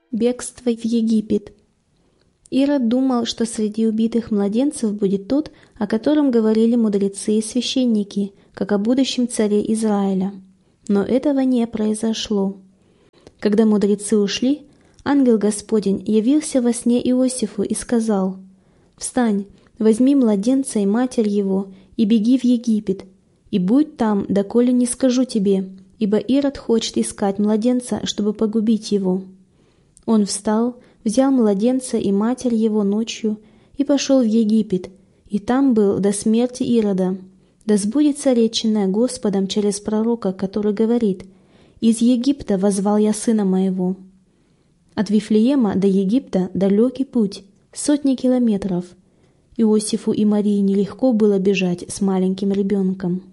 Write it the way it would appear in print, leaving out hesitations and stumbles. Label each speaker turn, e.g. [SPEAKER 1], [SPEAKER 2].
[SPEAKER 1] Бегство в Египет. Ирод думал, что среди убитых младенцев будет тот, о котором говорили мудрецы и священники, как о будущем царе Израиля. Но этого не произошло. Когда мудрецы ушли, ангел Господень явился во сне Иосифу и сказал: «Встань, возьми младенца и матерь его, и беги в Египет, и будь там, доколе не скажу тебе, ибо Ирод хочет искать младенца, чтобы погубить его». Он встал, взял младенца и матерь его ночью и пошел в Египет, и там был до смерти Ирода. Да сбудется реченное Господом через пророка, который говорит: «Из Египта воззвал я сына моего». От Вифлеема до Египта далекий путь, 100 километров. Иосифу и Марии нелегко было бежать с маленьким ребенком.